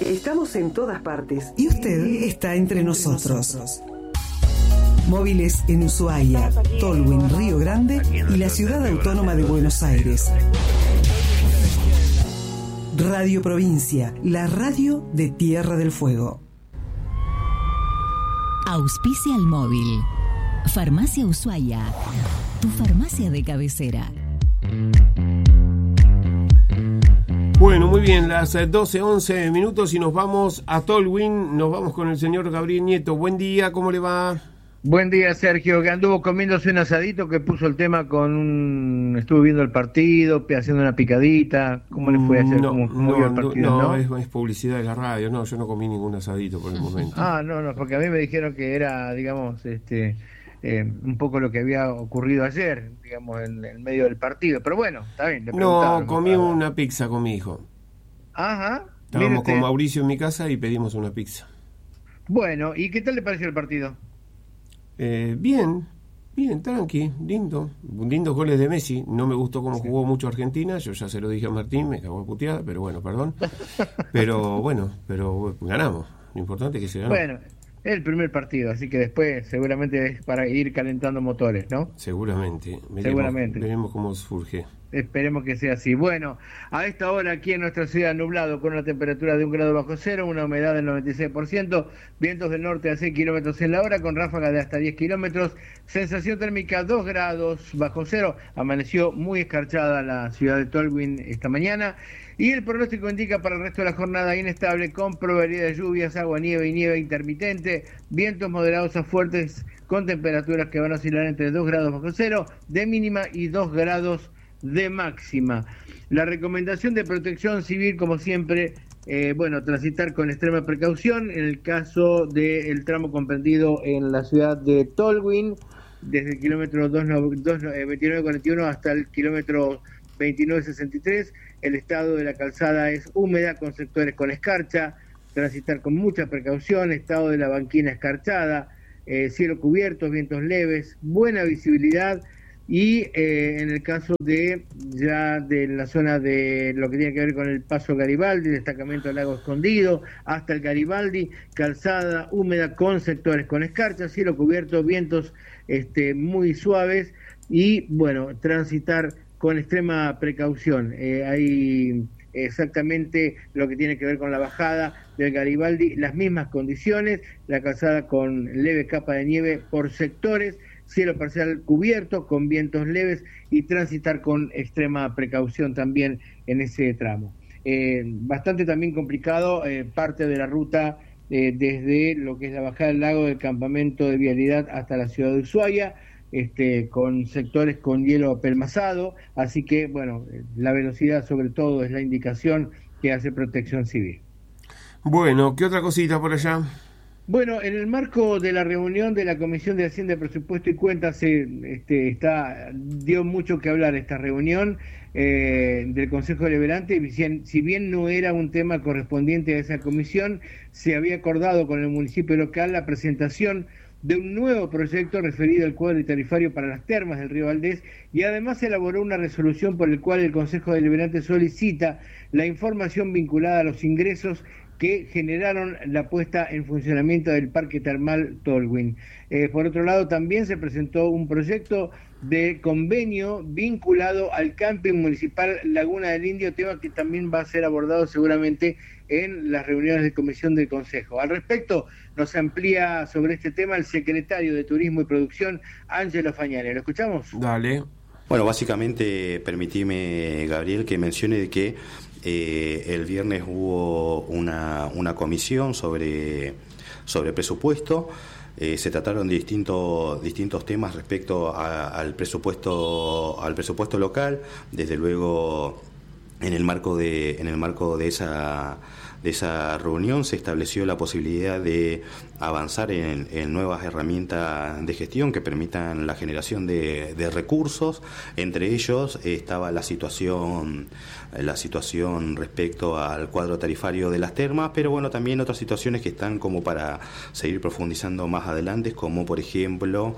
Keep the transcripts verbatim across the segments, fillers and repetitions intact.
Estamos en todas partes. Y usted está entre nosotros. Móviles en Ushuaia, Tolwyn, Río Grande y la Ciudad Autónoma de Buenos Aires. Radio Provincia, la radio de Tierra del Fuego. Auspicia al móvil. Farmacia Ushuaia, tu farmacia de cabecera. Bueno, muy bien, las doce, once minutos y nos vamos a Tolwyn, nos vamos con el señor Gabriel Nieto. Buen día, ¿cómo le va? Buen día, Sergio, que anduvo comiéndose un asadito, que puso el tema con un... Estuvo viendo el partido, haciendo una picadita. ¿Cómo le fue ayer? No, ¿Cómo, cómo no, vio el partido? no, No, es, es publicidad de la radio. No, yo no comí ningún asadito por el momento. Ah, no, no, porque a mí me dijeron que era, digamos, este... Eh, un poco lo que había ocurrido ayer, digamos, en, en medio del partido. Pero bueno, está bien. Le no, comí para... una pizza con mi hijo. Ajá. Estábamos con Mauricio en mi casa y pedimos una pizza. Bueno, ¿y qué tal le pareció el partido? Eh, bien, bien, tranqui, lindo. Lindos goles de Messi. No me gustó cómo jugó mucho Argentina. Yo ya se lo dije a Martín, me cagó a puteada, pero bueno, perdón. Pero bueno, pero ganamos. Lo importante es que se ganó. Bueno. El primer partido, así que después seguramente es para ir calentando motores, ¿no? Seguramente. Veremos, seguramente. Veremos cómo surge. Esperemos que sea así. Bueno, a esta hora aquí en nuestra ciudad nublado, con una temperatura de un grado bajo cero, una humedad del noventa y seis por ciento, vientos del norte a seis kilómetros en la hora, con ráfagas de hasta diez kilómetros, sensación térmica dos grados bajo cero. Amaneció muy escarchada la ciudad de Tolwyn esta mañana. Y el pronóstico indica para el resto de la jornada inestable, con probabilidad de lluvias, agua, nieve y nieve intermitente, vientos moderados a fuertes, con temperaturas que van a oscilar entre dos grados bajo cero de mínima y dos grados de máxima. La recomendación de Protección Civil, como siempre, eh, bueno, transitar con extrema precaución en el caso del tramo comprendido en la ciudad de Tolwyn, desde el kilómetro veintinueve cuarenta y uno hasta el kilómetro veintinueve sesenta y tres. El estado de la calzada es húmeda con sectores con escarcha, transitar con mucha precaución, estado de la banquina escarchada, eh, cielo cubierto, vientos leves, buena visibilidad y eh, en el caso de ya de la zona de lo que tiene que ver con el paso Garibaldi, destacamento del Lago Escondido, hasta el Garibaldi, calzada húmeda con sectores con escarcha, cielo cubierto, vientos este, muy suaves y bueno, transitar con extrema precaución. Eh, hay exactamente lo que tiene que ver con la bajada del Garibaldi, las mismas condiciones, la calzada con leve capa de nieve por sectores, cielo parcial cubierto con vientos leves y transitar con extrema precaución también en ese tramo. Eh, bastante también complicado eh, parte de la ruta eh, desde lo que es la bajada del lago del campamento de vialidad hasta la ciudad de Ushuaia, Este, con sectores con hielo apelmazado, así que bueno, la velocidad sobre todo es la indicación que hace Protección Civil. Bueno, ¿qué otra cosita por allá? Bueno, en el marco de la reunión de la Comisión de Hacienda, Presupuesto y Cuentas, se, este, está, dio mucho que hablar esta reunión eh, del Consejo Deliberante, y si, si bien no era un tema correspondiente a esa comisión, se había acordado con el municipio local la presentación de un nuevo proyecto referido al cuadro tarifario para las termas del Río Valdés, y además se elaboró una resolución por el cual el Consejo Deliberante solicita la información vinculada a los ingresos que generaron la puesta en funcionamiento del Parque Termal Tolwyn. Eh, por otro lado, también se presentó un proyecto de convenio vinculado al camping municipal Laguna del Indio, tema que también va a ser abordado seguramente en las reuniones de comisión del Consejo. Al respecto, nos amplía sobre este tema el secretario de Turismo y Producción, Ángelo Fagnani. ¿Lo escuchamos? Dale. Bueno, básicamente, permitime, Gabriel, que mencione de que eh, el viernes hubo una, una comisión sobre, sobre presupuesto. Eh, se trataron de distintos distintos temas respecto a, al presupuesto al presupuesto local. Desde luego, en el marco de en el marco de esa de esa reunión se estableció la posibilidad de avanzar en, en nuevas herramientas de gestión que permitan la generación de, de recursos. Entre ellos estaba la situación la situación respecto al cuadro tarifario de las termas, pero bueno, también otras situaciones que están como para seguir profundizando más adelante, como por ejemplo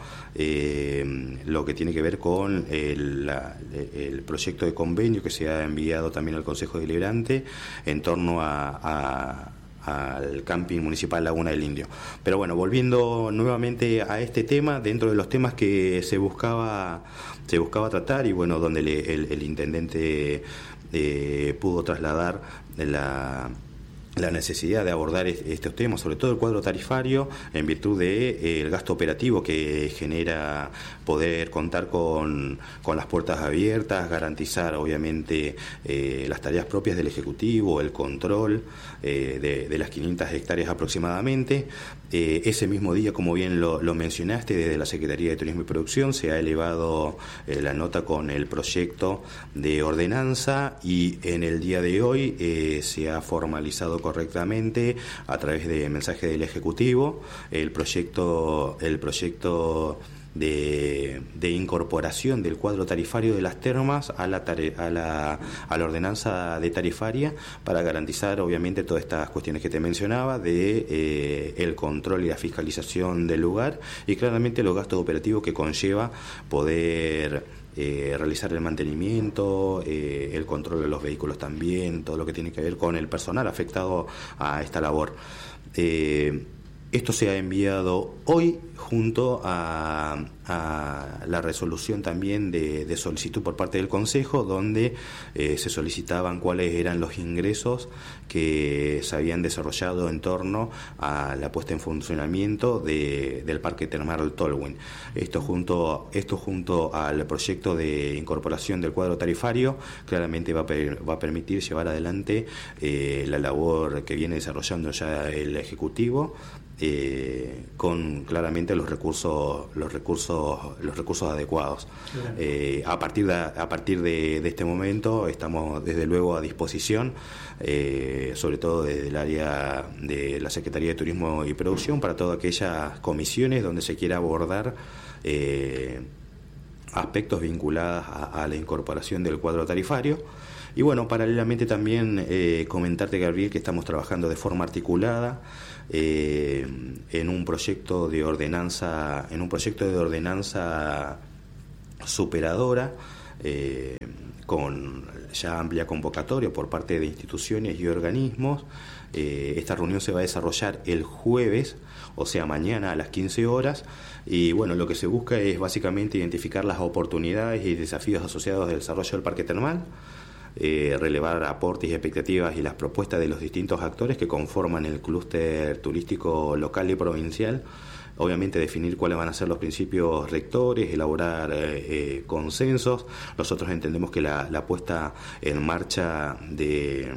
eh, lo que tiene que ver con el, la, el proyecto de convenio que se ha enviado también al Consejo Deliberante en torno a, a al camping municipal Laguna del Indio. Pero bueno, volviendo nuevamente a este tema, dentro de los temas que se buscaba se buscaba tratar y bueno, donde le, el, el intendente eh, pudo trasladar la la necesidad de abordar estos temas, sobre todo el cuadro tarifario, en virtud de eh, el gasto operativo que genera poder contar con, con las puertas abiertas, garantizar obviamente eh, las tareas propias del Ejecutivo, el control eh, de, de las quinientas hectáreas aproximadamente. Eh, ese mismo día, como bien lo, lo mencionaste, desde la Secretaría de Turismo y Producción se ha elevado eh, la nota con el proyecto de ordenanza y en el día de hoy eh, se ha formalizado correctamente a través de mensaje del Ejecutivo el proyecto el proyecto de, de incorporación del cuadro tarifario de las termas a la, tare, a la a la ordenanza de tarifaria para garantizar obviamente todas estas cuestiones que te mencionaba de eh, el control y la fiscalización del lugar y claramente los gastos operativos que conlleva poder Eh, realizar el mantenimiento, eh, el control de los vehículos también, todo lo que tiene que ver con el personal afectado a esta labor. Eh, esto se ha enviado hoy junto a, a la resolución también de, de solicitud por parte del Consejo, donde eh, se solicitaban cuáles eran los ingresos que se habían desarrollado en torno a la puesta en funcionamiento de, del Parque Termal Tolwyn. Esto junto, esto junto al proyecto de incorporación del cuadro tarifario claramente va a, per, va a permitir llevar adelante eh, la labor que viene desarrollando ya el Ejecutivo eh, con claramente los recursos los recursos los recursos adecuados. Eh, a partir de, a partir de, de este momento estamos desde luego a disposición eh, sobre todo desde el área de la Secretaría de Turismo y Producción para todas aquellas comisiones donde se quiera abordar eh, aspectos vinculados a, a la incorporación del cuadro tarifario. Y bueno, paralelamente también eh, comentarte, Gabriel, que estamos trabajando de forma articulada eh, en un proyecto de ordenanza, en un proyecto de ordenanza superadora eh, con ya amplia convocatoria por parte de instituciones y organismos. Eh, esta reunión se va a desarrollar el jueves, o sea, mañana a las quince horas, y bueno, lo que se busca es básicamente identificar las oportunidades y desafíos asociados al desarrollo del parque termal, eh, relevar aportes y expectativas y las propuestas de los distintos actores que conforman el clúster turístico local y provincial. Obviamente definir cuáles van a ser los principios rectores, elaborar eh, eh, consensos. Nosotros entendemos que la, la puesta en marcha de,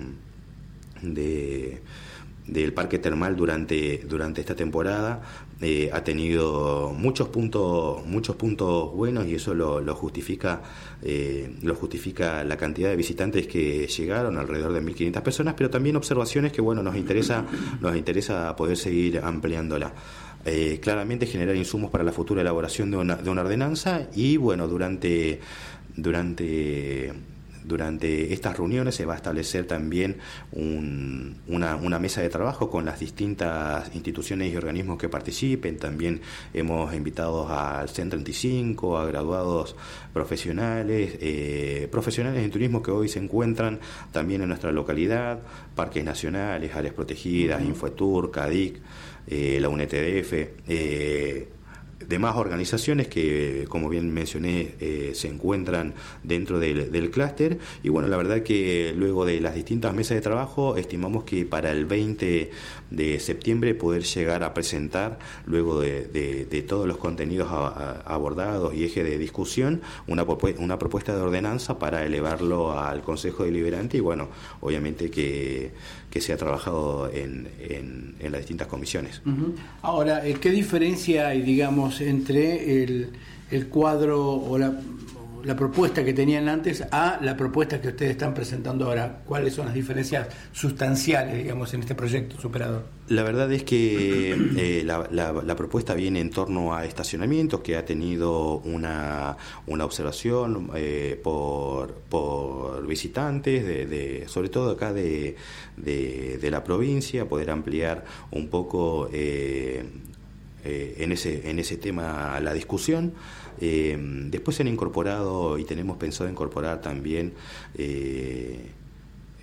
de del parque termal durante durante esta temporada eh, ha tenido muchos puntos muchos puntos buenos y eso lo, lo justifica eh, lo justifica la cantidad de visitantes que llegaron, alrededor de mil quinientas personas, pero también observaciones que bueno nos interesa nos interesa poder seguir ampliándola. Eh, claramente generar insumos para la futura elaboración de una, de una ordenanza y bueno, durante durante durante estas reuniones se va a establecer también un, una, una mesa de trabajo con las distintas instituciones y organismos que participen. También hemos invitado al C E N treinta y cinco, a graduados profesionales, eh, profesionales en turismo que hoy se encuentran también en nuestra localidad, parques nacionales, áreas protegidas, Infotur, CADIC, eh, la U N E T D F, eh, demás organizaciones que, como bien mencioné, eh, se encuentran dentro del, del clúster. Y bueno, la verdad que luego de las distintas mesas de trabajo, estimamos que para el veinte de septiembre poder llegar a presentar, luego de, de, de todos los contenidos a, a, abordados y eje de discusión, una, una propuesta de ordenanza para elevarlo al Consejo Deliberante y bueno, obviamente que, que se ha trabajado en, en, en las distintas comisiones. Uh-huh. Ahora, ¿qué diferencia hay, digamos, entre el, el cuadro o la, la propuesta que tenían antes a la propuesta que ustedes están presentando ahora? ¿Cuáles son las diferencias sustanciales, digamos, en este proyecto superador? La verdad es que eh, la, la, la propuesta viene en torno a estacionamientos, que ha tenido una, una observación eh, por, por visitantes, de, de, sobre todo acá de, de, de la provincia, poder ampliar un poco eh, eh, en, ese, en ese tema la discusión. Eh, después se han incorporado y tenemos pensado incorporar también eh,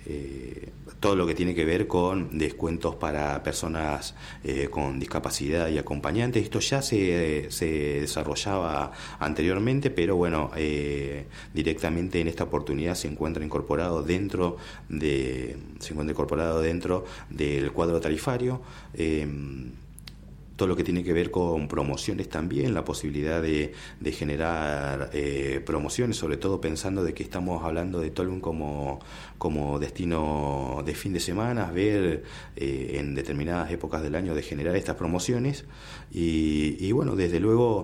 eh, todo lo que tiene que ver con descuentos para personas eh, con discapacidad y acompañantes. Esto ya se, se desarrollaba anteriormente, pero bueno, eh, directamente en esta oportunidad se encuentra incorporado dentro de se encuentra incorporado dentro del cuadro tarifario. Eh, todo lo que tiene que ver con promociones también, la posibilidad de, de generar eh, promociones, sobre todo pensando de que estamos hablando de Tolwyn como, como destino de fin de semana, ver eh, en determinadas épocas del año de generar estas promociones y, y bueno, desde luego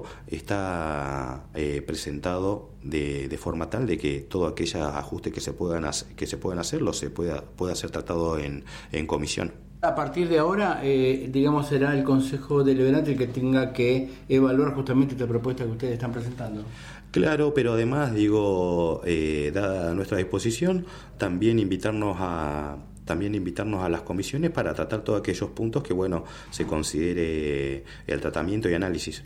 está eh, presentado de, de forma tal de que todo aquellos ajustes que se puedan hacer, que se puedan hacer, lo se pueda, pueda ser tratado en, en comisión. A partir de ahora, eh, digamos, será el Consejo Deliberante el que tenga que evaluar justamente esta propuesta que ustedes están presentando. Claro, pero además, digo, eh, dada nuestra disposición, también invitarnos a también invitarnos a las comisiones para tratar todos aquellos puntos que, bueno, se considere el tratamiento y análisis.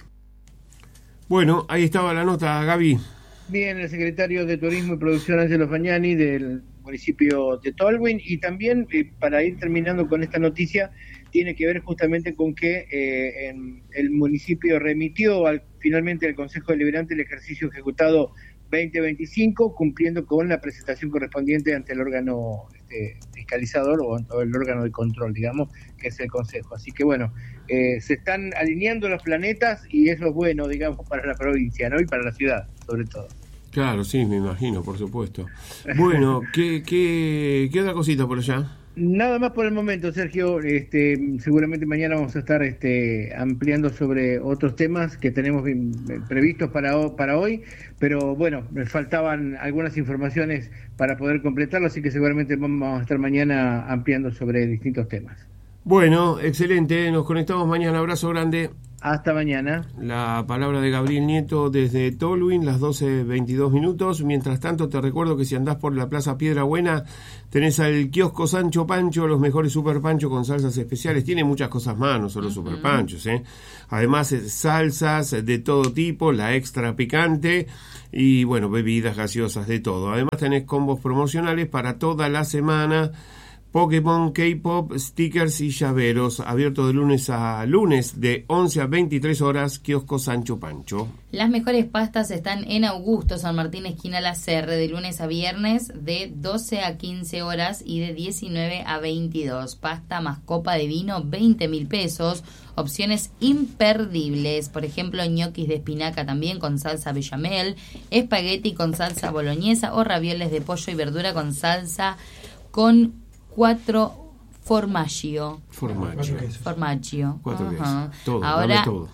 Bueno, ahí estaba la nota, Gaby. Bien, el secretario de Turismo y Producción, Ángelo Fagnani, del municipio de Tolwyn, y también eh, para ir terminando con esta noticia, tiene que ver justamente con que eh, en el municipio remitió al, finalmente al Consejo Deliberante el ejercicio ejecutado veinte veinticinco, cumpliendo con la presentación correspondiente ante el órgano este, fiscalizador o, o el órgano de control, digamos, que es el Consejo. Así que bueno, eh, se están alineando los planetas y eso es bueno, digamos, para la provincia, ¿no? Y para la ciudad, sobre todo. Claro, sí, me imagino, por supuesto. Bueno, ¿qué, qué, qué otra cosita por allá? Nada más por el momento, Sergio. Este, seguramente mañana vamos a estar este, ampliando sobre otros temas que tenemos previstos para, para hoy, pero bueno, me faltaban algunas informaciones para poder completarlo, así que seguramente vamos a estar mañana ampliando sobre distintos temas. Bueno, excelente, nos conectamos mañana, abrazo grande. Hasta mañana. La palabra de Gabriel Nieto desde Tolwyn, las doce veintidós minutos. Mientras tanto, te recuerdo que si andás por la Plaza Piedra Buena, tenés al kiosco Sancho Pancho, los mejores super panchos con salsas especiales. Tiene muchas cosas más, no solo uh-huh. super panchos, ¿eh? Además, salsas de todo tipo, la extra picante y, bueno, bebidas gaseosas, de todo. Además, tenés combos promocionales para toda la semana. Pokémon, K-pop, stickers y llaveros, abierto de lunes a lunes de once a veintitrés horas, kiosco Sancho Pancho. Las mejores pastas están en Augusto San Martín, esquina La Serre, de lunes a viernes de doce a quince horas y de diecinueve a veintidós. Pasta más copa de vino, veinte mil pesos. Opciones imperdibles, por ejemplo, ñoquis de espinaca también con salsa bechamel, espagueti con salsa boloñesa o ravioles de pollo y verdura con salsa con cuatro formaggio. Formaggio. Formaggio. Cuatro uh-huh. quesos. Todo, ahora, dame todo.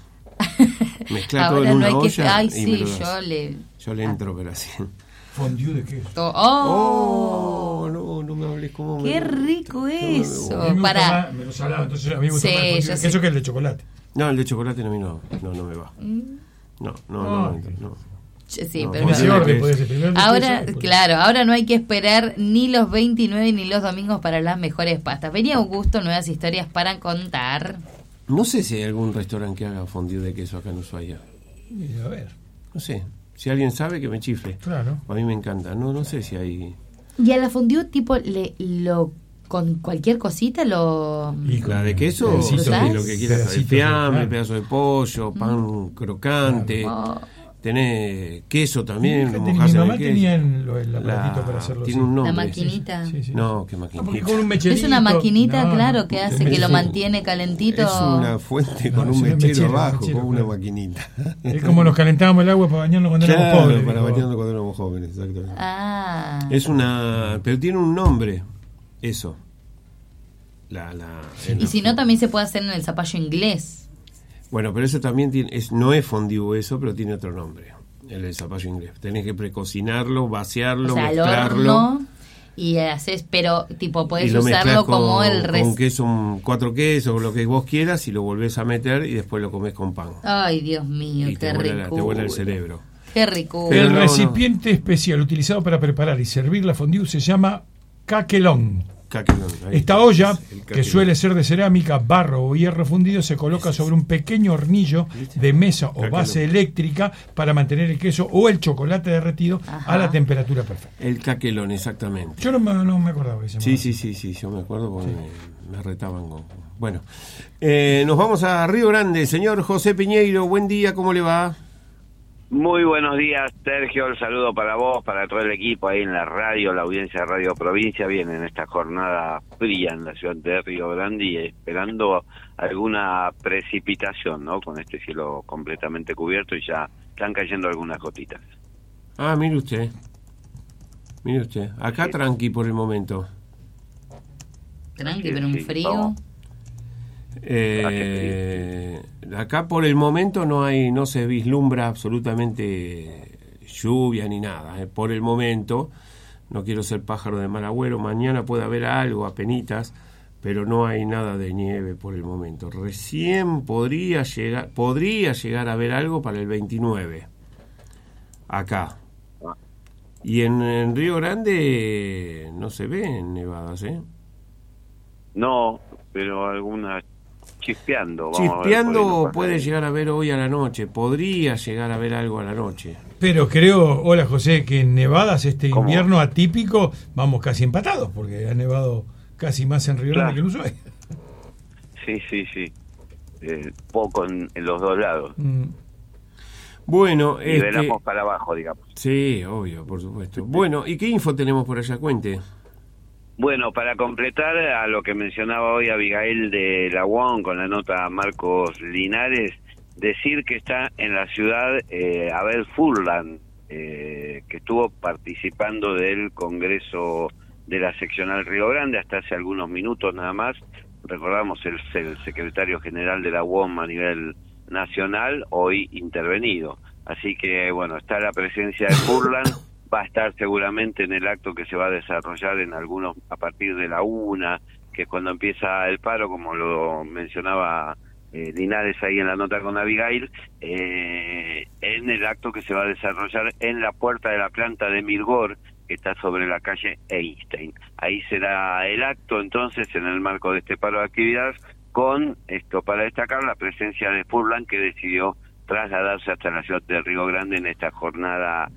Mezclar todo en una no olla que, ay, y sí, me lo yo das. le... Yo le entro, pero así. Fondue de queso. Oh, oh, no, no me hables como... Qué me... rico eso. A mí me Para... me lo salado, entonces a mí me gusta Sí, más el fondue de sé. queso que el de chocolate. No, el de chocolate no, a mí no, no, no me va. Mm. No, no, Ah, no, no, no. Sí, No, pero En ese no. orden puede ser primero el de Ahora, queso, después- claro, ahora no hay que esperar ni los veintinueve ni los domingos para las mejores pastas. Venía Augusto, nuevas historias para contar. No sé si hay algún restaurante que haga fondue de queso acá en Ushuaia. Y a ver, No sé. Si alguien sabe, que me chifle. claro. A mí me encanta. No, no sé si hay... Y a la fondue, tipo, le, lo con cualquier cosita lo... Y La de queso, Pedacitos sí, de- lo que quieras, el pedacitos de- fiambre, claro. pedazo de pollo, pan crocante, Oh. tenés queso también, Fíjate, mojás mi en mamá el queso. tenía el, lo- el La- aparatito para hacerlo tiene así. un La nombre. maquinita. Sí, sí. No, qué Ah, porque maquinita. con un mecherito. Es una maquinita, No, claro, no. que hace Es que lo un- mantiene calentito. Es una fuente No, con es un una mechero, mechero, abajo, mechero, con una claro. maquinita. Es como nos calentábamos el agua para bañarnos cuando éramos Claro, pobres. para digo. bañarnos cuando éramos jóvenes, exactamente. Ah. Es una... Pero tiene un nombre, eso. La, la, el- Y si no, también se puede hacer en el zapallo inglés. Bueno, pero eso también tiene, es, no es fondue eso, pero tiene otro nombre, el del zapallo inglés. Tenés que precocinarlo, vaciarlo, O sea, al mezclarlo. horno y haces, pero tipo podés y lo mezclás usarlo con, como el con res... queso, un- cuatro quesos, lo que vos quieras, y lo volvés a meter y después lo comés con pan. Ay, Dios mío, y qué te vuela, la- rico. te vuela el cerebro. Qué rico. Pero El no, recipiente especial utilizado para preparar y servir la fondue se llama caquelón. Caquelón, ahí Esta está, olla, el que caquelón. suele ser de cerámica, barro o hierro fundido, se coloca sobre un pequeño hornillo de mesa o Caquelón. base eléctrica para mantener el queso o el chocolate derretido Ajá. a la temperatura perfecta. El caquelón, exactamente. Yo no me, no me acordaba de ese Sí, momento. sí, sí, sí, yo me acuerdo porque me, me retaban con... Bueno, eh, nos vamos a Río Grande. Señor José Piñeiro, buen día, ¿cómo le va? Muy buenos días, Sergio. El saludo para vos, para todo el equipo ahí en la radio, la audiencia de Radio Provincia. Bien, en esta jornada fría en la ciudad de Río Grande y esperando alguna precipitación, ¿no? Con este cielo completamente cubierto y ya están cayendo algunas gotitas. Ah, mire usted. Mire usted. Acá Sí. tranqui por el momento. Tranqui, Sí, pero un sí, frío. vamos. Eh, acá por el momento no hay, no se vislumbra absolutamente lluvia ni nada. eh. Por el momento, no quiero ser pájaro de mal agüero, mañana puede haber algo, apenitas, pero no hay nada de nieve por el momento. Recién podría llegar, podría llegar a haber algo para el veintinueve, acá. Y en, en Río Grande no se ven nevadas, ¿eh? No, pero algunas chispeando. Vamos a ver por ahí Chispeando nos pasa puede ahí. llegar a ver hoy a la noche, podría llegar a ver algo a la noche. Pero creo, hola José, que en nevadas este ¿Cómo? invierno atípico vamos casi empatados, porque ha nevado casi más en Río Grande Claro. que en Ushuaia. Sí, sí, sí. Eh, poco en, en los dos lados. Mm. Bueno, Y este, velamos para abajo, digamos. sí, obvio, por supuesto. Bueno, ¿y qué info tenemos por allá? Cuente. Bueno, para completar a lo que mencionaba hoy Abigail de la U O N con la nota Marcos Linares, decir que está en la ciudad eh, Abel Furlan, eh, que estuvo participando del Congreso de la Seccional Río Grande hasta hace algunos minutos nada más. Recordamos el, el secretario general de la U O M a nivel nacional, hoy intervenido. Así que, bueno, está la presencia de Furlan. Va a estar seguramente en el acto que se va a desarrollar en algunos a partir de la una, que es cuando empieza el paro, como lo mencionaba eh, Linares ahí en la nota con Abigail, eh, en el acto que se va a desarrollar en la puerta de la planta de Mirgor, que está sobre la calle Einstein. Ahí será el acto, entonces, en el marco de este paro de actividades, con esto para destacar la presencia de Furlan, que decidió trasladarse hasta la ciudad de Río Grande en esta jornada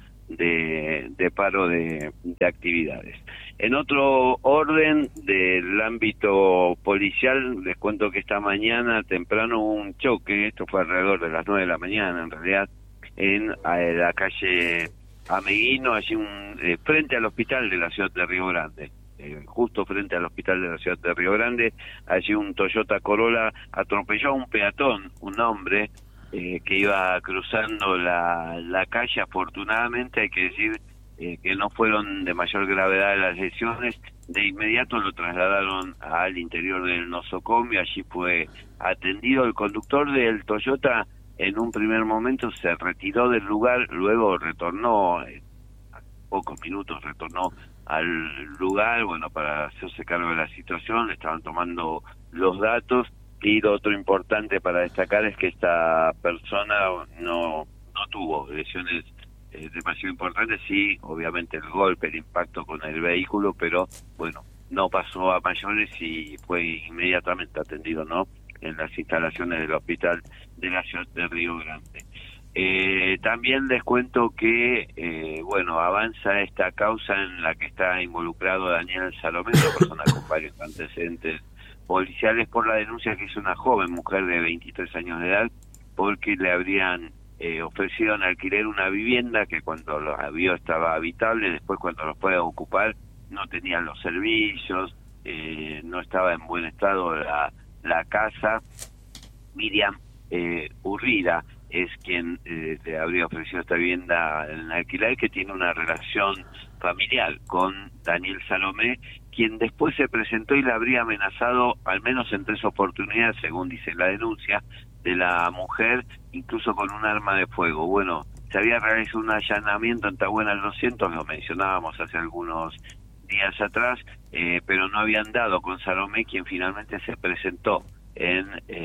de, de paro de, de actividades. En otro orden del ámbito policial, les cuento que esta mañana temprano hubo un choque, esto fue alrededor de las nueve de la mañana en realidad, en eh, la calle Ameguino, allí un, eh, frente al hospital de la ciudad de Río Grande. Eh, justo frente al hospital de la ciudad de Río Grande, allí un Toyota Corolla atropelló a un peatón, un hombre, Eh, que iba cruzando la, la calle. Afortunadamente hay que decir eh, que no fueron de mayor gravedad las lesiones. De inmediato lo trasladaron al interior del nosocomio, allí fue atendido. El conductor del Toyota en un primer momento se retiró del lugar, luego retornó, eh, a pocos minutos retornó al lugar, bueno, para hacerse cargo de la situación. Le estaban tomando los datos. Y lo otro importante para destacar es que esta persona no, no tuvo lesiones eh, demasiado importantes, sí, obviamente el golpe, el impacto con el vehículo, pero bueno, no pasó a mayores y fue inmediatamente atendido, ¿no?, en las instalaciones del hospital de la ciudad de Río Grande. Eh, también les cuento que, eh, bueno, avanza esta causa en la que está involucrado Daniel Salomé, una persona con varios antecedentes policiales, por la denuncia que hizo una joven mujer de veintitrés años de edad porque le habrían eh, ofrecido en alquiler una vivienda que cuando lo vio estaba habitable, después cuando lo fue a ocupar no tenían los servicios, eh, no estaba en buen estado la, la casa. Miriam eh, Urrira es quien eh, le habría ofrecido esta vivienda en alquiler, que tiene una relación familiar con Daniel Salomé, quien después se presentó y la habría amenazado al menos en tres oportunidades, según dice la denuncia de la mujer, incluso con un arma de fuego. Bueno, se había realizado un allanamiento en Tahuana al doscientos, lo mencionábamos hace algunos días atrás, eh, pero no habían dado con Salomé, quien finalmente se presentó en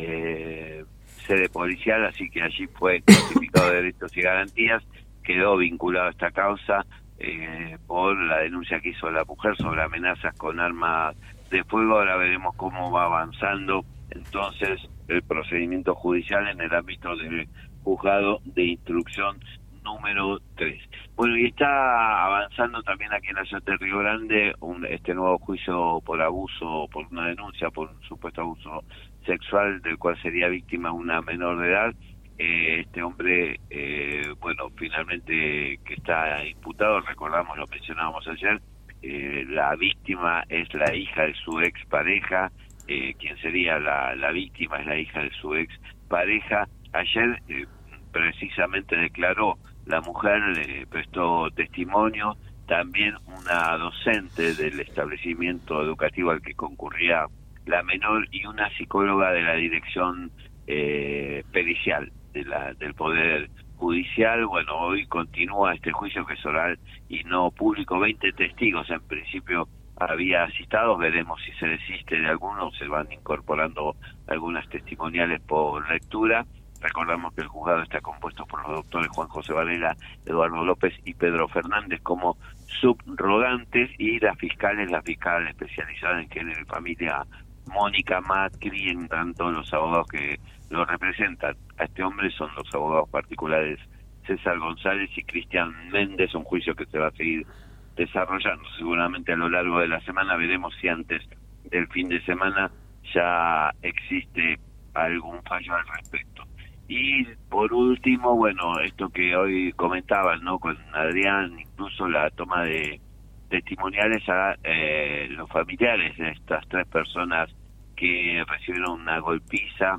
eh, sede policial, así que allí fue clasificado de Derechos y Garantías, quedó vinculado a esta causa Eh, por la denuncia que hizo la mujer sobre amenazas con armas de fuego. Ahora veremos cómo va avanzando entonces el procedimiento judicial en el ámbito del juzgado de instrucción número tres. Bueno, y está avanzando también aquí en la ciudad de Río Grande un, este nuevo juicio por abuso, por una denuncia por un supuesto abuso sexual del cual sería víctima una menor de edad. Eh, este hombre, eh, bueno, finalmente que está imputado, recordamos, lo mencionábamos ayer, eh, la víctima es la hija de su ex pareja, eh, quien sería la, la víctima es la hija de su ex pareja. Ayer eh, precisamente declaró la mujer, le prestó testimonio, también una docente del establecimiento educativo al que concurría la menor y una psicóloga de la dirección eh, pericial de la, del Poder Judicial. Bueno, hoy continúa este juicio que es oral y no público. veinte testigos en principio había citados, veremos si se desiste de algunos, se van incorporando algunas testimoniales por lectura. Recordamos que el juzgado está compuesto por los doctores Juan José Varela, Eduardo López y Pedro Fernández como subrogantes, y las fiscales, la fiscal especializada en género y familia Mónica Macri, en tanto los abogados que lo representan a este hombre son los abogados particulares César González y Cristian Méndez. Un juicio que se va a seguir desarrollando seguramente a lo largo de la semana. Veremos si antes del fin de semana ya existe algún fallo al respecto. Y por último, bueno, esto que hoy comentaban, ¿no?, con Adrián, incluso la toma de testimoniales a eh, los familiares de estas tres personas que recibieron una golpiza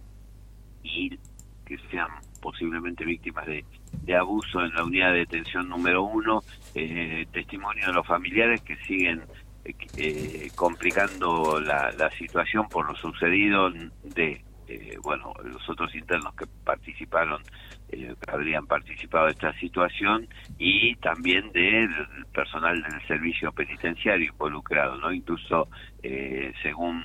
y que sean posiblemente víctimas de, de abuso en la unidad de detención número uno. Eh, testimonio de los familiares que siguen eh, eh, complicando la, la situación por lo sucedido de Eh, bueno, los otros internos que participaron, eh, que habrían participado de esta situación, y también del personal del servicio penitenciario involucrado, ¿no? Incluso, eh, según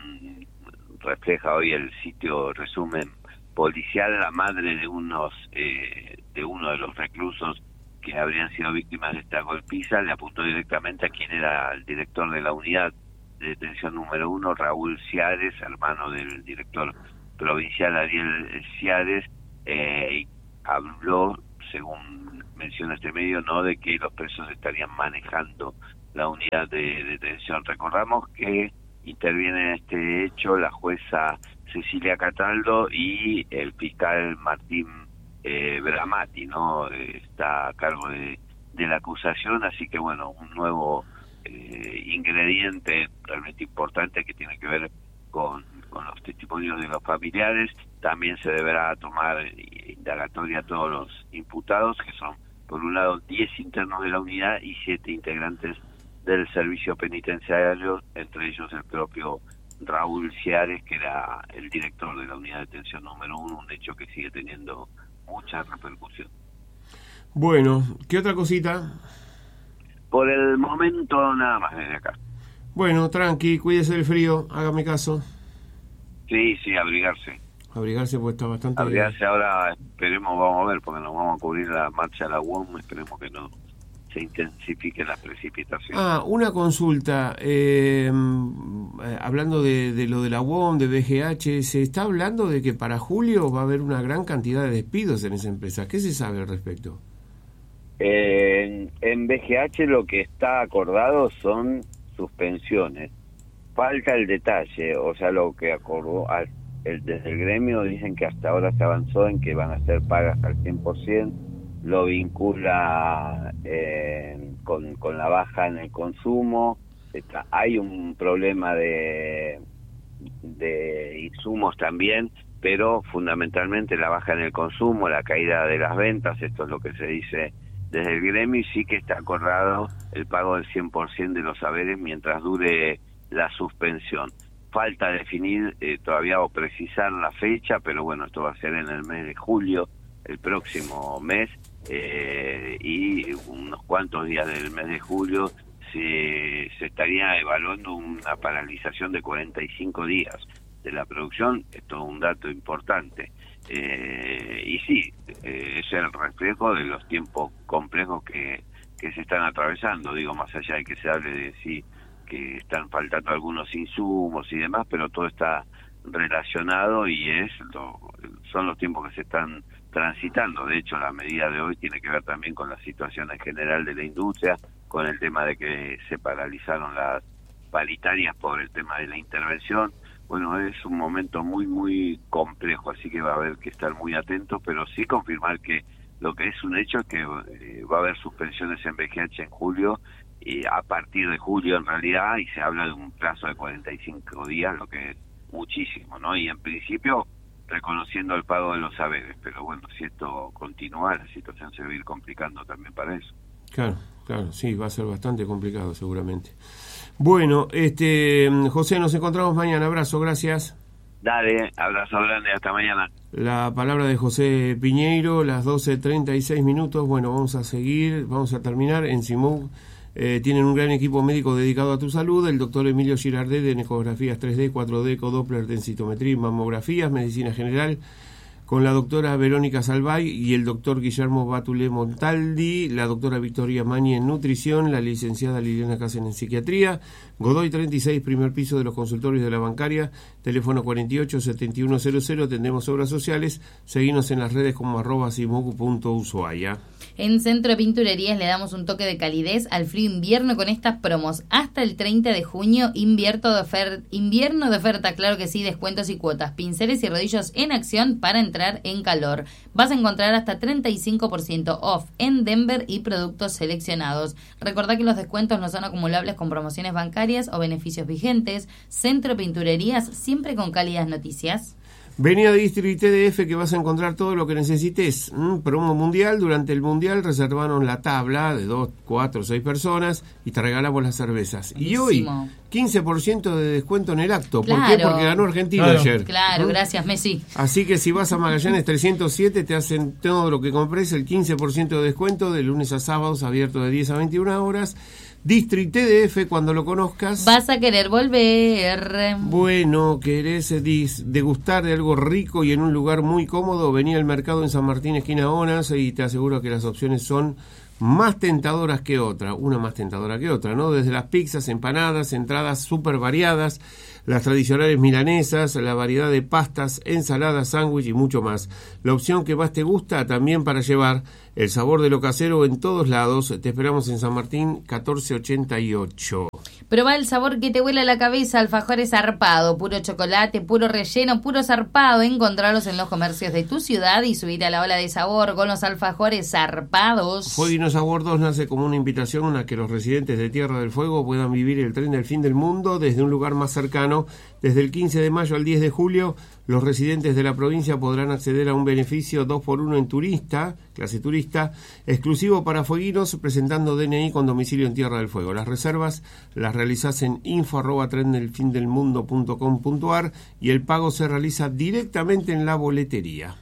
refleja hoy el sitio resumen policial, la madre de unos eh, de uno de los reclusos que habrían sido víctimas de esta golpiza le apuntó directamente a quien era el director de la unidad de detención número uno, Raúl Ciares, hermano del director provincial Ariel Ciares, eh, y habló, según menciona este medio, no de que los presos estarían manejando la unidad de detención. Recordamos que interviene en este hecho la jueza Cecilia Cataldo y el fiscal Martín eh, Bramati, ¿no? Está a cargo de, de la acusación, así que bueno, un nuevo eh, ingrediente realmente importante que tiene que ver con con los testimonios de los familiares. También se deberá tomar indagatoria a todos los imputados, que son, por un lado, diez internos de la unidad y siete integrantes del servicio penitenciario, entre ellos el propio Raúl Ciares, que era el director de la unidad de detención número uno, un hecho que sigue teniendo mucha repercusión. Bueno, ¿qué otra cosita? Por el momento, nada más desde acá. Bueno, tranqui, cuídese del frío, hágame caso. Sí, sí, abrigarse. Abrigarse porque está bastante... Abrigarse ahora, esperemos, vamos a ver, porque nos vamos a cubrir la marcha de la U O M, esperemos que no se intensifiquen las precipitaciones. Ah, una consulta, eh, hablando de, de lo de la U O M, de B G H, se está hablando de que para julio va a haber una gran cantidad de despidos en esa empresa. ¿Qué se sabe al respecto? Eh, en, en B G H lo que está acordado son suspensiones. Falta el detalle, o sea, lo que acordó al, el, desde el gremio dicen que hasta ahora se avanzó en que van a ser pagas al cien por ciento, lo vincula eh, con, con la baja en el consumo. Está, hay un problema de, de insumos también, pero fundamentalmente la baja en el consumo, la caída de las ventas, esto es lo que se dice desde el gremio, y sí que está acordado el pago del cien por ciento de los saberes mientras dure la suspensión. Falta definir eh, todavía o precisar la fecha, pero bueno, esto va a ser en el mes de julio, el próximo mes, eh, y unos cuantos días del mes de julio se, se estaría evaluando una paralización de cuarenta y cinco días de la producción. Esto es un dato importante. Eh, y sí, eh, es el reflejo de los tiempos complejos que, que se están atravesando, digo, más allá de que se hable de sí que están faltando algunos insumos y demás, pero todo está relacionado y es lo, son los tiempos que se están transitando. De hecho, la medida de hoy tiene que ver también con la situación en general de la industria, con el tema de que se paralizaron las paritarias por el tema de la intervención. Bueno, es un momento muy, muy complejo, así que va a haber que estar muy atentos, pero sí confirmar que lo que es un hecho es que eh, va a haber suspensiones en B G H en julio, y a partir de julio en realidad, y se habla de un plazo de cuarenta y cinco días, lo que es muchísimo, ¿no? Y en principio reconociendo el pago de los saberes, pero bueno, si esto continúa, la situación se va a ir complicando también para eso. Claro, claro, sí, va a ser bastante complicado seguramente. Bueno, este José, nos encontramos mañana. Abrazo, gracias. Dale, abrazo grande, hasta mañana. La palabra de José Piñeiro, las doce treinta y seis minutos. Bueno, vamos a seguir, vamos a terminar. En Simug eh, tienen un gran equipo médico dedicado a tu salud. El doctor Emilio Girardet en ecografías tres D, cuatro D, Doppler, densitometría y mamografías, medicina general, con la doctora Verónica Salvay y el doctor Guillermo Batulé Montaldi, la doctora Victoria Mañi en nutrición, la licenciada Liliana Casen en psiquiatría, Godoy treinta y seis, primer piso de los consultorios de la bancaria, teléfono cuarenta y ocho, setenta y uno cero cero, atendemos obras sociales, seguimos en las redes como arroba simug punto ushuaia. En Centro Pinturerías le damos un toque de calidez al frío invierno con estas promos. Hasta el treinta de junio, invierno de, ofer- invierno de oferta, claro que sí, descuentos y cuotas, pinceles y rodillos en acción para entrar en calor. Vas a encontrar hasta treinta y cinco por ciento off en Denver y productos seleccionados. Recordá que los descuentos no son acumulables con promociones bancarias o beneficios vigentes. Centro Pinturerías, siempre con cálidas noticias. Vení a District T D F que vas a encontrar todo lo que necesites. ¿Mm? Promo mundial, durante el mundial reservaron la tabla de dos, cuatro, seis personas y te regalamos las cervezas. Buenísimo. Y hoy, quince por ciento de descuento en el acto. Claro. ¿Por qué? Porque ganó Argentina claro. ayer. Claro, ¿Mm? gracias Messi. Así que si vas a Magallanes trescientos siete te hacen todo lo que compres, el quince por ciento de descuento de lunes a sábados, abierto de diez a veintiuna horas. District T D F, cuando lo conozcas vas a querer volver. Bueno, querés dis- degustar de algo rico y en un lugar muy cómodo, vení al mercado en San Martín, esquina Onas, y te aseguro que las opciones son más tentadoras que otra, una más tentadora que otra, ¿no? Desde las pizzas, empanadas, entradas súper variadas, las tradicionales milanesas, la variedad de pastas, ensaladas, sándwich y mucho más. La opción que más te gusta también para llevar, el sabor de lo casero en todos lados. Te esperamos en San Martín catorce ochenta y ocho. Probá el sabor que te vuela la cabeza, alfajores zarpado, puro chocolate, puro relleno, puro zarpado. Encontrarlos en los comercios de tu ciudad y subir a la ola de sabor con los alfajores zarpados. Fueguinos Sabor dos nace como una invitación a que los residentes de Tierra del Fuego puedan vivir el tren del fin del mundo desde un lugar más cercano. Desde el quince de mayo al diez de julio, los residentes de la provincia podrán acceder a un beneficio dos por uno en turista, clase turista, exclusivo para fueguinos, presentando D N I con domicilio en Tierra del Fuego. Las reservas las realizás en info arroba tren del fin del mundo punto com punto ar y el pago se realiza directamente en la boletería.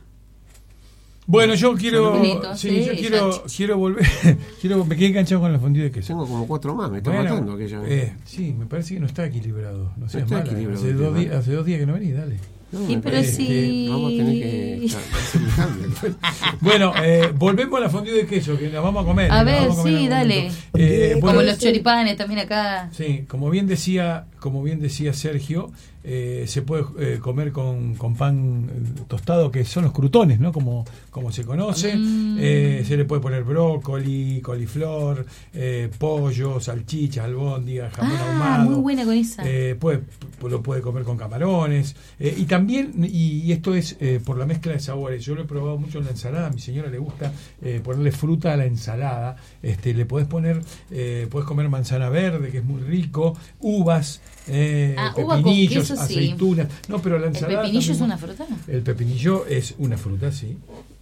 Bueno, yo quiero, Bonito, sí, sí, yo quiero, quiero volver, quiero, me quedé enganchado con la fondue de queso. Tengo como cuatro más, me está Bueno, matando aquella. Eh, sí, me parece que no está equilibrado. No seas está mala. equilibrado Hace el dos, tema. días, hace dos días que no venís, dale. No, Sí, me pero parece sí. que vamos a tener que hacer un cambio. Bueno, eh, volvemos a la fondue de queso, que la vamos a comer. A la ver, vamos a comer en sí, algún dale. momento. Eh, Como bueno, los choripanes también acá. Sí, como bien decía, como bien decía Sergio, eh, se puede eh, comer con, con pan eh, tostado, que son los crutones, ¿no? Como, como se conoce. Mm. Eh, se le puede poner brócoli, coliflor, eh, pollo, salchichas, albóndigas, jamón Ah, ahumado. muy buena con esa. Eh, puede, lo puede comer con camarones. Eh, y también, y, y esto es eh, por la mezcla de sabores, yo lo he probado mucho en la ensalada, a mi señora le gusta eh, ponerle fruta a la ensalada. Este, le podés poner, eh, podés comer manzana verde, que es muy rico, uvas, eh, Ah, uva con pepinillos, queso, sí. aceitunas. No, pero la ¿El ensalada pepinillo es también- una fruta? El pepinillo es una fruta, sí.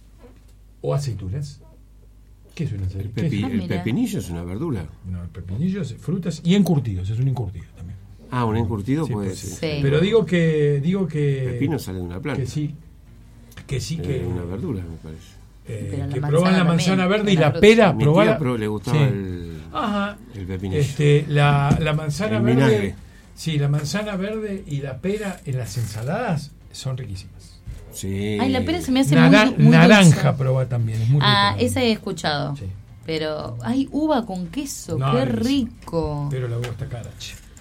O aceitunas. ¿Qué es una El, aceituna? pepi- Ah, el mira. pepinillo es una verdura. No, el pepinillo es frutas y encurtidos, es un encurtido también. Ah, un encurtido Sí, puede pues, ser. sí. Pero digo que digo que El pepino sale de una planta. que sí, que sí que Eh, una verdura, me parece. eh, Pero la que manzana proban la también, manzana verde y una la fruta. pera, Mi probar tía pro- le gustaba sí. el, Ajá. el pepinillo. Este, la, la manzana El verde, vinagre. sí, la manzana verde y la pera en las ensaladas son riquísimas. Sí. Ay, la pera se me hace Nara- muy, muy naranja dulce. proba también, es muy Ah, rico. esa he escuchado. Sí. Pero, ay, uva con queso, No, qué es- rico. Pero la uva está cara. che.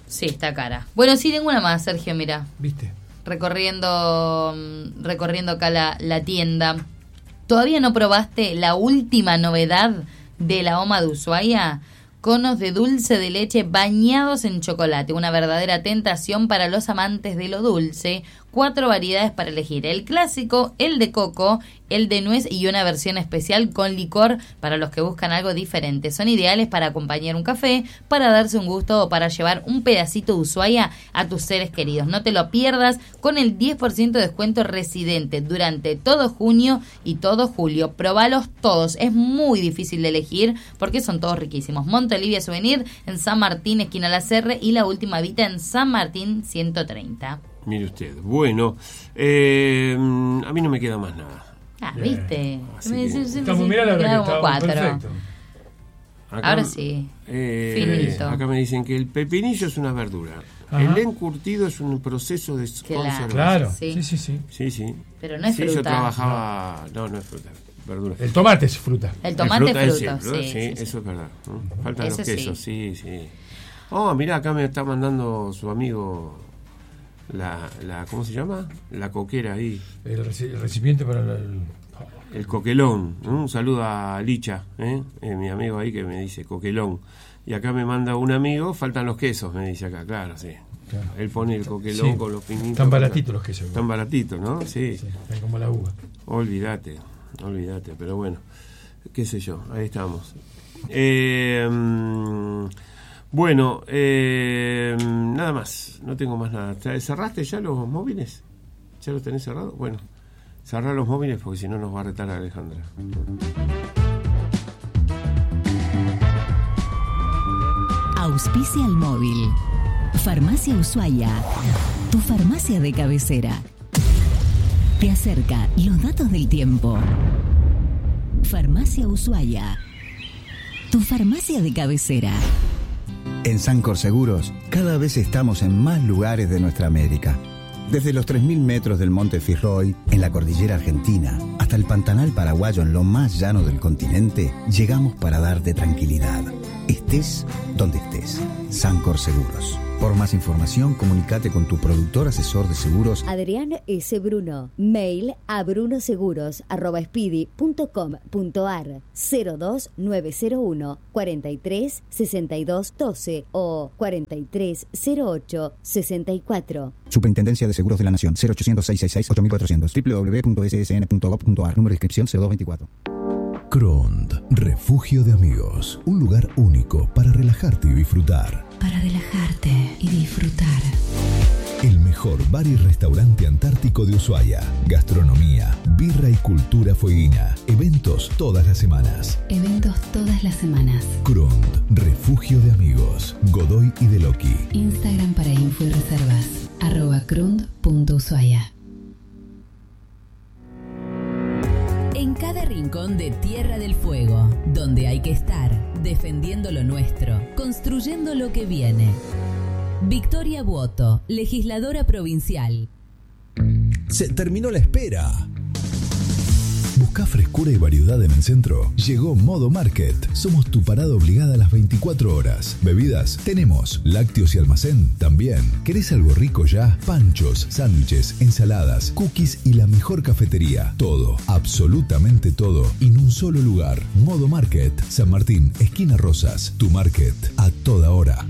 Sí, está cara. Bueno, sí, tengo una más, Sergio, mira. ¿Viste? Recorriendo, recorriendo acá la, la tienda. ¿Todavía no probaste la última novedad de la OMA de Ushuaia? Conos de dulce de leche bañados en chocolate, una verdadera tentación para los amantes de lo dulce. Cuatro variedades para elegir: el clásico, el de coco, el de nuez y una versión especial con licor para los que buscan algo diferente. Son ideales para acompañar un café, para darse un gusto o para llevar un pedacito de Ushuaia a tus seres queridos. No te lo pierdas con el diez por ciento de descuento residente durante todo junio y todo julio. Probalos todos, es muy difícil de elegir porque son todos riquísimos. Monte Olivia Souvenir en San Martín, esquina La Serre, y La Última Vita en San Martín ciento treinta. Mire usted, bueno, eh, a mí no me queda más nada. Ah, ¿viste? Así Me que- dice- me Estamos, dice- mirá la me verdad queda que como estamos cuatro. perfecto. Acá, Ahora sí. eh, Finito. acá me dicen que el pepinillo es una verdura. Ajá. El encurtido es un proceso de Claro. conservación. Claro, Sí. sí, sí, sí. Sí, sí. Pero no es Sí, yo fruta. trabajaba... No, no es fruta, verdura. El tomate es fruta. El tomate es es fruta, fruta, sí, sí, sí. eso es verdad. ¿no? Faltan Ese los quesos, sí. sí, sí. Oh, mirá, acá me está mandando su amigo la, la ¿cómo se llama? La coquera ahí. El, reci- el recipiente para el... el- El coquelón. ¿no? Un saludo a Licha, ¿eh? Eh, mi amigo ahí que me dice coquelón. Y acá me manda un amigo, faltan los quesos, me dice acá, claro, sí. Claro. Él pone el coquelón Sí, con los pinitos. tan baratitos los quesos. Tan baratitos, ¿no? Sí. Sí, están como la uva. Olvídate, olvídate, pero bueno, qué sé yo, ahí estamos. Eh, mm, bueno, eh, nada más, no tengo más nada. ¿Cerraste ya los móviles? ¿Ya los tenés cerrados? Bueno, cerrar los móviles porque si no nos va a retar a Alejandra. Auspicia al móvil. Farmacia Ushuaia, tu farmacia de cabecera. Te acerca los datos del tiempo. Farmacia Ushuaia, tu farmacia de cabecera. En Sancor Seguros, cada vez estamos en más lugares de nuestra América. Desde los tres mil metros del Monte Fitzroy, en la cordillera argentina, hasta el Pantanal paraguayo en lo más llano del continente, llegamos para darte tranquilidad. Estés donde estés. Sancor Seguros. Por más información, comunícate con tu productor asesor de seguros. Adrián S. Bruno. Mail a brunoseguros arroba speedy punto com punto ar cero dos nueve cero uno cuarenta y tres sesenta y dos doce o cuarenta y tres cero ocho sesenta y cuatro. Superintendencia de Seguros de la Nación. cero ochocientos, seiscientos sesenta y seis, ocho mil cuatrocientos. doble u doble u doble u punto ese ese ene punto gob punto ar. Número de inscripción cero dos veinticuatro. Crond, refugio de amigos. Un lugar único para relajarte y disfrutar. Para relajarte y disfrutar. El mejor bar y restaurante antártico de Ushuaia. Gastronomía, birra y cultura fueguina. Eventos todas las semanas. Eventos todas las semanas. Crond, refugio de amigos. Godoy y Deloqui. Instagram para info y reservas. Arroba crund punto ushuaia. En cada rincón de Tierra del Fuego, donde hay que estar, defendiendo lo nuestro, construyendo lo que viene. Victoria Buoto, legisladora provincial. Se terminó la espera. Busca frescura y variedad en el centro. Llegó Modo Market. Somos tu parada obligada a las veinticuatro horas. Bebidas, tenemos. Lácteos y almacén, también. ¿Querés algo rico ya? Panchos, sándwiches, ensaladas, cookies y la mejor cafetería. Todo, absolutamente todo, en un solo lugar. Modo Market. San Martín, esquina Rosas. Tu market, a toda hora.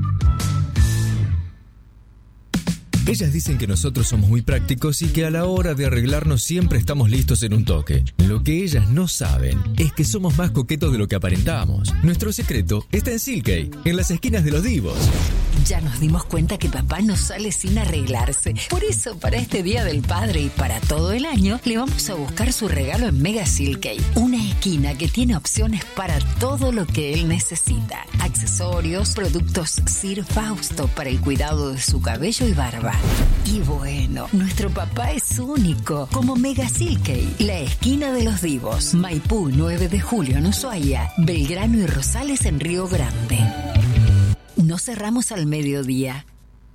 Ellas dicen que nosotros somos muy prácticos y que a la hora de arreglarnos siempre estamos listos en un toque. Lo que ellas no saben es que somos más coquetos de lo que aparentamos. Nuestro secreto está en Silkei, en las esquinas de los divos. Ya nos dimos cuenta que papá no sale sin arreglarse. Por eso, para este Día del Padre y para todo el año, le vamos a buscar su regalo en Mega Silkei. Una esquina que tiene opciones para todo lo que él necesita. Accesorios, productos Sir Fausto para el cuidado de su cabello y barba. Y bueno, nuestro papá es único, como Mega Silkei, la esquina de los divos. Maipú, nueve de julio en Ushuaia, Belgrano y Rosales en Río Grande. No cerramos al mediodía.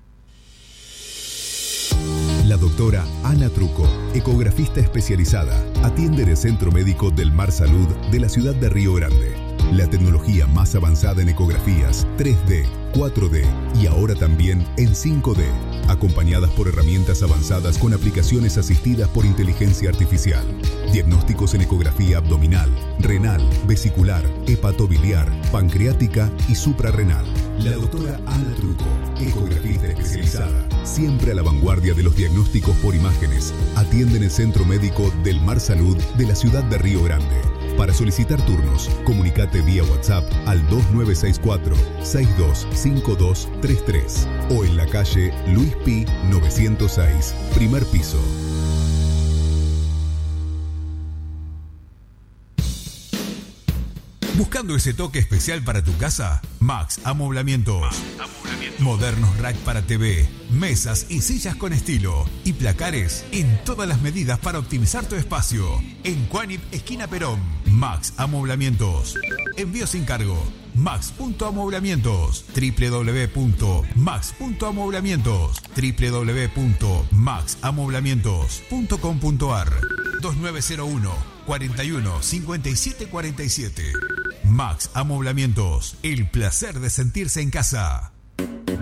La doctora Ana Truco, ecografista especializada, atiende en el Centro Médico del Mar Salud de la ciudad de Río Grande. La tecnología más avanzada en ecografías tres D, cuatro D y ahora también en cinco D, acompañadas por herramientas avanzadas con aplicaciones asistidas por inteligencia artificial. Diagnósticos en ecografía abdominal, renal, vesicular, hepatobiliar, pancreática y suprarrenal. La doctora Ana Truco, ecografista especializada, siempre a la vanguardia de los diagnósticos por imágenes, atiende en el Centro Médico Del Mar Salud de la ciudad de Río Grande. Para solicitar turnos, comunicate vía WhatsApp al dos nueve seis cuatro, seis dos cinco dos tres tres o en la calle Luis Pi novecientos seis, primer piso. ¿Buscando ese toque especial para tu casa? Max Amoblamientos. Max Amoblamientos. Modernos rack para T V, mesas y sillas con estilo y placares en todas las medidas para optimizar tu espacio. En Cuanip, esquina Perón. Max Amoblamientos. Envío sin cargo. Max punto amoblamientos. w w w punto max punto amoblamientos. w w w punto max amoblamientos punto com punto a r. dos nueve cero uno, cuatro uno, cinco siete cuatro siete. Max Amoblamientos. El placer de sentirse en casa.